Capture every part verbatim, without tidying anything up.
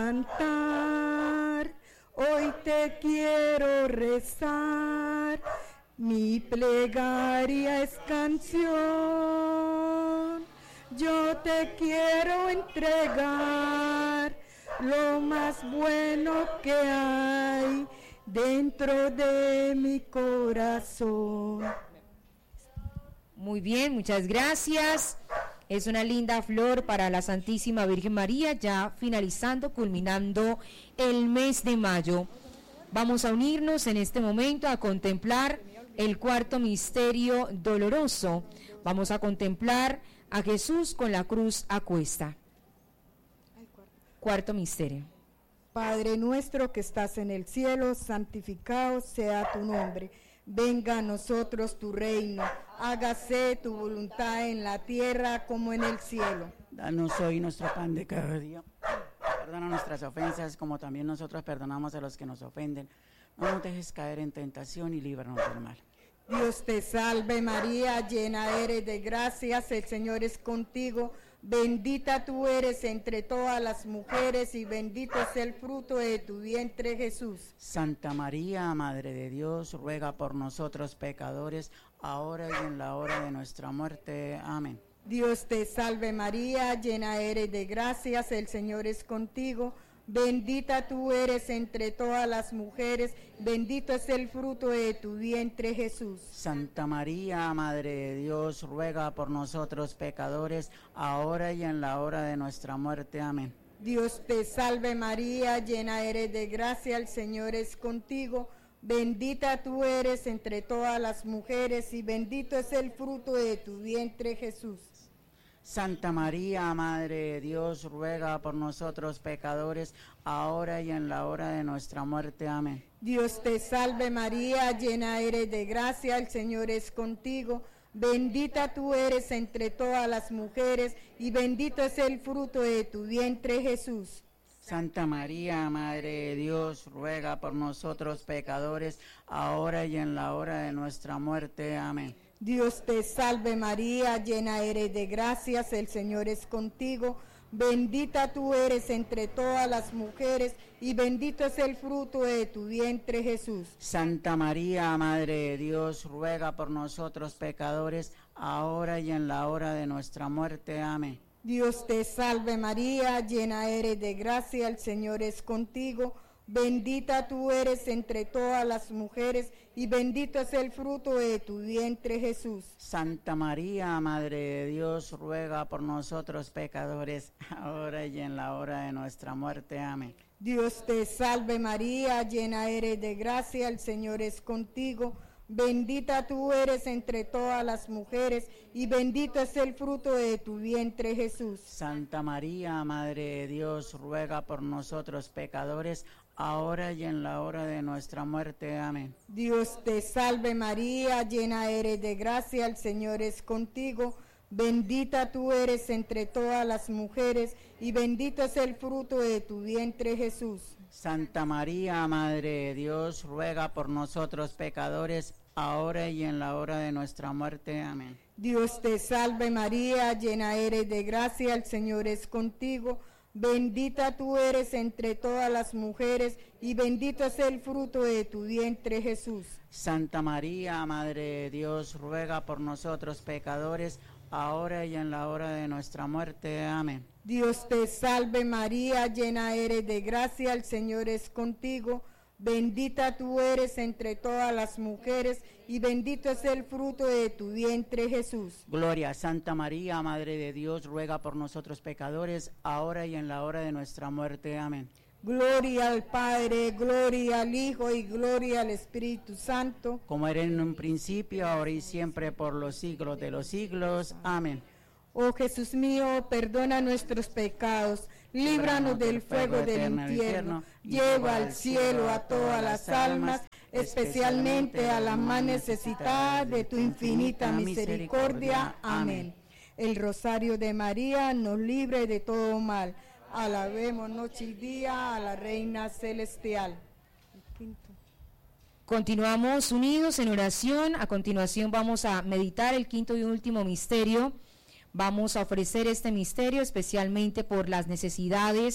cantar, hoy te quiero rezar, mi plegaria es canción, yo te quiero entregar lo más bueno que hay dentro de mi corazón. Muy bien, muchas gracias. Es una linda flor para la Santísima Virgen María, ya finalizando, culminando el mes de mayo. Vamos a unirnos en este momento a contemplar el cuarto misterio doloroso. Vamos a contemplar a Jesús con la cruz a cuesta. Cuarto misterio. Padre nuestro que estás en el cielo, santificado sea tu nombre. Venga a nosotros tu reino, hágase tu voluntad en la tierra como en el cielo. Danos hoy nuestro pan de cada día. Perdona nuestras ofensas como también nosotros perdonamos a los que nos ofenden. No nos dejes caer en tentación y líbranos del mal. Dios te salve María, llena eres de gracias, el Señor es contigo. Bendita tú eres entre todas las mujeres y bendito es el fruto de tu vientre Jesús. Santa María, Madre de Dios, ruega por nosotros pecadores, ahora y en la hora de nuestra muerte. Amén. Dios te salve María, llena eres de gracias, el Señor es contigo. Bendita tú eres entre todas las mujeres, bendito es el fruto de tu vientre Jesús. Santa María, Madre de Dios, ruega por nosotros pecadores, ahora y en la hora de nuestra muerte. Amén. Dios te salve María, llena eres de gracia, el Señor es contigo. Bendita tú eres entre todas las mujeres y bendito es el fruto de tu vientre Jesús. Santa María, Madre de Dios, ruega por nosotros pecadores, ahora y en la hora de nuestra muerte. Amén. Dios te salve María, llena eres de gracia, el Señor es contigo. Bendita tú eres entre todas las mujeres y bendito es el fruto de tu vientre Jesús. Santa María, Madre de Dios, ruega por nosotros pecadores, ahora y en la hora de nuestra muerte. Amén. Dios te salve María, llena eres de gracias, el Señor es contigo. Bendita tú eres entre todas las mujeres y bendito es el fruto de tu vientre Jesús. Santa María, Madre de Dios, ruega por nosotros pecadores, ahora y en la hora de nuestra muerte. Amén. Dios te salve María, llena eres de gracia, el Señor es contigo. Bendita tú eres entre todas las mujeres y bendito es el fruto de tu vientre Jesús. Santa María, Madre de Dios, ruega por nosotros pecadores, ahora y en la hora de nuestra muerte. Amén. Dios te salve María, llena eres de gracia, el Señor es contigo. Bendita tú eres entre todas las mujeres y bendito es el fruto de tu vientre Jesús. Santa María, Madre de Dios, ruega por nosotros pecadores, ahora y en la hora de nuestra muerte. Amén. Dios te salve María, llena eres de gracia, el Señor es contigo. Bendita tú eres entre todas las mujeres y bendito es el fruto de tu vientre Jesús. Santa María, Madre de Dios, ruega por nosotros pecadores, ahora y en la hora de nuestra muerte. Amén. Dios te salve María, llena eres de gracia, el Señor es contigo. Bendita tú eres entre todas las mujeres y bendito es el fruto de tu vientre Jesús. Santa María, Madre de Dios, ruega por nosotros pecadores, ahora y en la hora de nuestra muerte. Amén. Dios te salve María, llena eres de gracia, el Señor es contigo. Bendita tú eres entre todas las mujeres y bendito es el fruto de tu vientre Jesús. Gloria a Santa María, Madre de Dios, ruega por nosotros pecadores, ahora y en la hora de nuestra muerte. Amén. Gloria al Padre, gloria al Hijo y gloria al Espíritu Santo. Como era en un principio, ahora y siempre, por los siglos de los siglos. Amén. Oh Jesús mío, perdona nuestros pecados, líbranos del fuego del infierno, lleva al cielo a todas las almas, especialmente a las más necesitadas de tu infinita misericordia. Amén. El rosario de María nos libre de todo mal. Alabemos noche y día a la Reina Celestial. Continuamos unidos en oración. A continuación vamos a meditar el quinto y último misterio. Vamos a ofrecer este misterio especialmente por las necesidades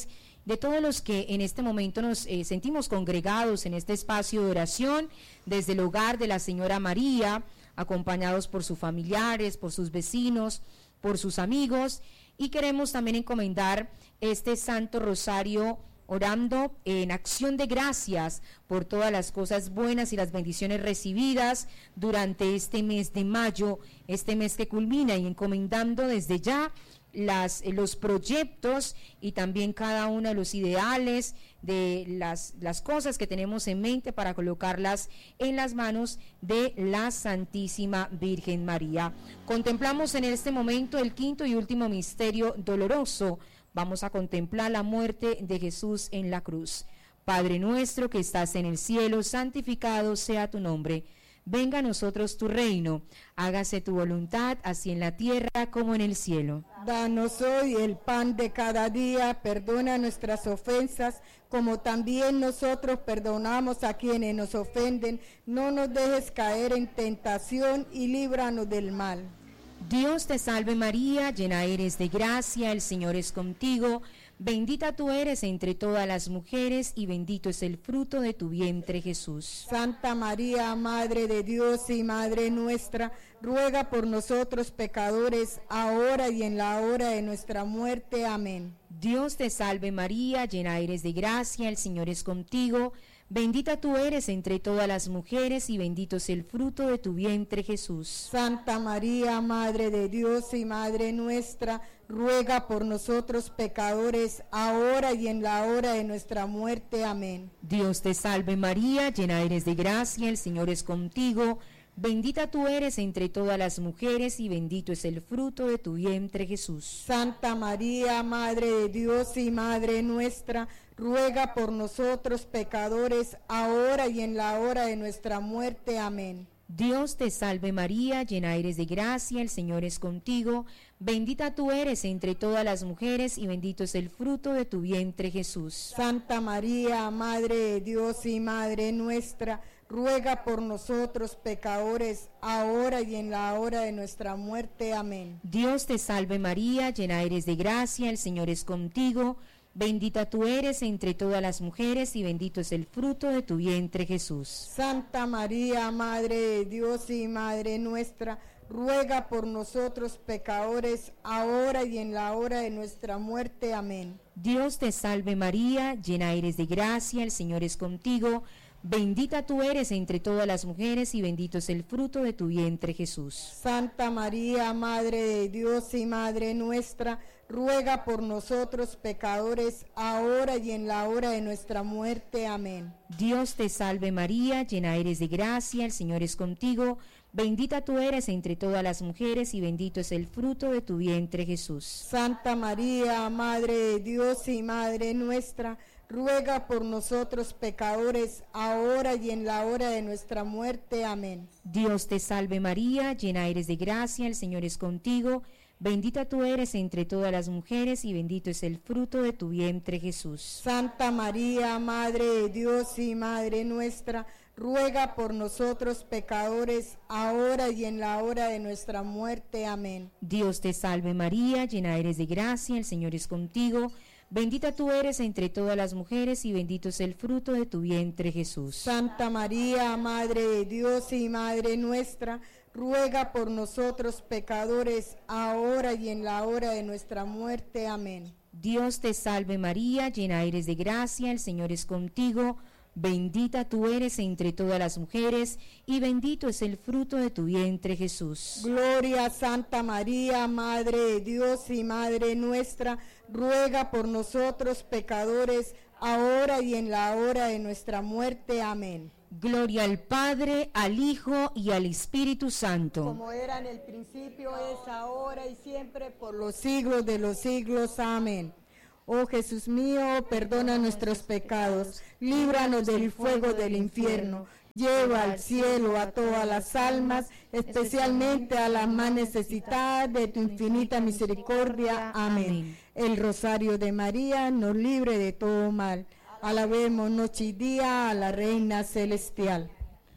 de todos los que en este momento nos eh, sentimos congregados en este espacio de oración, desde el hogar de la señora María, acompañados por sus familiares, por sus vecinos, por sus amigos, y queremos también encomendar este Santo Rosario orando en acción de gracias por todas las cosas buenas y las bendiciones recibidas durante este mes de mayo, este mes que culmina, y encomendando desde ya las, los proyectos y también cada uno de los ideales de las, las cosas que tenemos en mente para colocarlas en las manos de la Santísima Virgen María. Contemplamos en este momento el quinto y último misterio doloroso. Vamos a contemplar la muerte de Jesús en la cruz. Padre nuestro que estás en el cielo, santificado sea tu nombre. Venga a nosotros tu reino, hágase tu voluntad, así en la tierra como en el cielo. Danos hoy el pan de cada día, perdona nuestras ofensas, como también nosotros perdonamos a quienes nos ofenden. No nos dejes caer en tentación y líbranos del mal. Dios te salve María, llena eres de gracia, el Señor es contigo. Bendita tú eres entre todas las mujeres y bendito es el fruto de tu vientre, Jesús. Santa María, Madre de Dios y Madre nuestra, ruega por nosotros pecadores, ahora y en la hora de nuestra muerte. Amén. Dios te salve María, llena eres de gracia, el Señor es contigo. Bendita tú eres entre todas las mujeres y bendito es el fruto de tu vientre, Jesús. Santa María, Madre de Dios y Madre nuestra, ruega por nosotros pecadores, ahora y en la hora de nuestra muerte. Amén. Dios te salve María, llena eres de gracia, el Señor es contigo. Bendita tú eres entre todas las mujeres y bendito es el fruto de tu vientre, Jesús. Santa María, Madre de Dios y Madre nuestra, ruega por nosotros pecadores, ahora y en la hora de nuestra muerte. Amén. Dios te salve María, llena eres de gracia, el Señor es contigo. Bendita tú eres entre todas las mujeres y bendito es el fruto de tu vientre, Jesús. Santa María, Madre de Dios y Madre nuestra, ruega por nosotros pecadores, ahora y en la hora de nuestra muerte. Amén. Dios te salve María, llena eres de gracia, el Señor es contigo. Bendita tú eres entre todas las mujeres y bendito es el fruto de tu vientre, Jesús. Santa María, Madre de Dios y Madre nuestra, ruega por nosotros pecadores, ahora y en la hora de nuestra muerte. Amén. Dios te salve María, llena eres de gracia, el Señor es contigo. Bendita tú eres entre todas las mujeres y bendito es el fruto de tu vientre, Jesús. Santa María, Madre de Dios y Madre nuestra, ruega por nosotros pecadores, ahora y en la hora de nuestra muerte. Amén. Dios te salve María, llena eres de gracia, el Señor es contigo. Bendita tú eres entre todas las mujeres y bendito es el fruto de tu vientre, Jesús. Santa María, Madre de Dios y Madre nuestra, ruega por nosotros pecadores, ahora y en la hora de nuestra muerte. Amén. Dios te salve María, llena eres de gracia, el Señor es contigo. Bendita tú eres entre todas las mujeres y bendito es el fruto de tu vientre, Jesús. Santa María, Madre de Dios y Madre nuestra, ruega por nosotros pecadores, ahora y en la hora de nuestra muerte. Amén. Dios te salve María, llena eres de gracia, el Señor es contigo. Bendita tú eres entre todas las mujeres y bendito es el fruto de tu vientre, Jesús. Santa María, Madre de Dios y Madre nuestra, ruega por nosotros pecadores, ahora y en la hora de nuestra muerte. Amén. Dios te salve María, llena eres de gracia, el Señor es contigo. Bendita tú eres entre todas las mujeres y bendito es el fruto de tu vientre, Jesús. Gloria a Santa María, Madre de Dios y Madre nuestra, ruega por nosotros pecadores, ahora y en la hora de nuestra muerte. Amén. Gloria al Padre, al Hijo y al Espíritu Santo. Como era en el principio, es ahora y siempre, por los siglos de los siglos. Amén. Oh Jesús mío, perdona nuestros pecados, líbranos del fuego del infierno, lleva al cielo a todas las almas, especialmente a las más necesitadas de tu infinita misericordia. Amén. El rosario de María nos libre de todo mal. Alabemos noche y día a la Reina Celestial.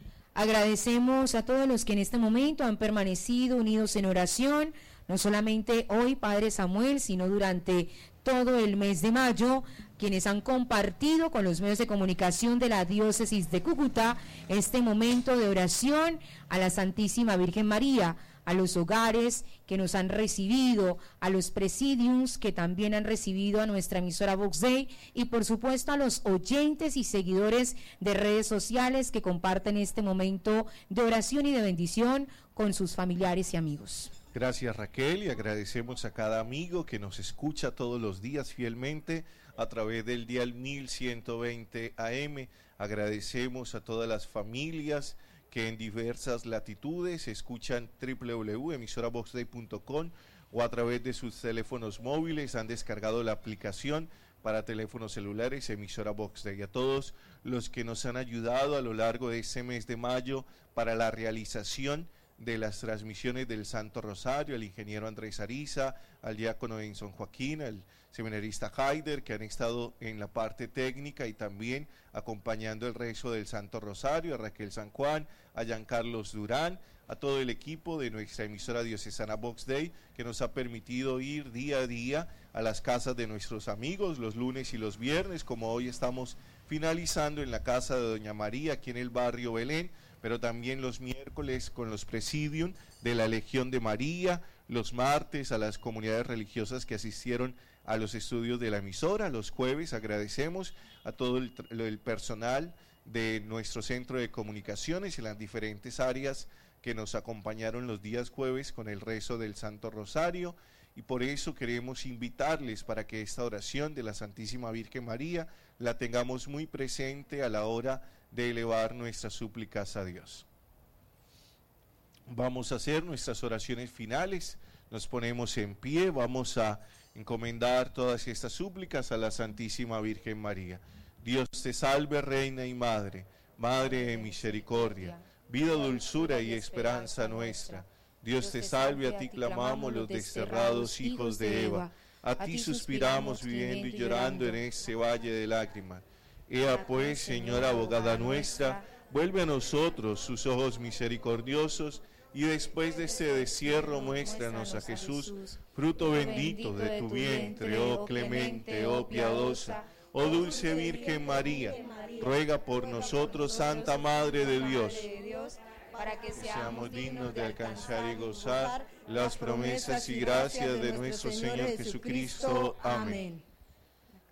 Agradecemos a todos los que en este momento han permanecido unidos en oración, no solamente hoy, Padre Samuel, sino durante todo el mes de mayo, quienes han compartido con los medios de comunicación de la diócesis de Cúcuta este momento de oración a la Santísima Virgen María, a los hogares que nos han recibido, a los presidiums que también han recibido a nuestra emisora Vox Dei y por supuesto a los oyentes y seguidores de redes sociales que comparten este momento de oración y de bendición con sus familiares y amigos. Gracias, Raquel, y agradecemos a cada amigo que nos escucha todos los días fielmente a través del dial mil ciento veinte A M. Agradecemos a todas las familias que en diversas latitudes escuchan doble u doble u doble u punto emisora vox dei punto com o a través de sus teléfonos móviles han descargado la aplicación para teléfonos celulares emisora Vox Dei. A todos los que nos han ayudado a lo largo de este mes de mayo para la realización de las transmisiones del Santo Rosario, al ingeniero Andrés Ariza, al diácono Enson Joaquín, al seminarista Haider, que han estado en la parte técnica y también acompañando el rezo del Santo Rosario, a Raquel San Juan, a Giancarlos Durán, a todo el equipo de nuestra emisora diocesana Vox Dei, que nos ha permitido ir día a día a las casas de nuestros amigos, los lunes y los viernes, como hoy estamos finalizando en la casa de Doña María, aquí en el barrio Belén, pero también los miércoles con los presidium de la Legión de María, los martes a las comunidades religiosas que asistieron a los estudios de la emisora, los jueves agradecemos a todo el, el personal de nuestro centro de comunicaciones en las diferentes áreas que nos acompañaron los días jueves con el rezo del Santo Rosario, y por eso queremos invitarles para que esta oración de la Santísima Virgen María la tengamos muy presente a la hora de elevar nuestras súplicas a Dios. Vamos a hacer nuestras oraciones finales, nos ponemos en pie, vamos a encomendar todas estas súplicas a la Santísima Virgen María. Dios te salve, Reina y Madre, Madre de misericordia, vida, dulzura y esperanza nuestra. Dios te salve, a ti clamamos los desterrados hijos de Eva, a ti suspiramos viviendo y llorando en este valle de lágrimas. Ea pues, Señora abogada nuestra, vuelve a nosotros sus ojos misericordiosos, y después de este destierro muéstranos a Jesús, fruto bendito de tu vientre, oh clemente, oh piadosa, oh dulce Virgen María. Ruega por nosotros, Santa Madre de Dios, para que seamos dignos de alcanzar y gozar las promesas y gracias de nuestro Señor Jesucristo. Amén.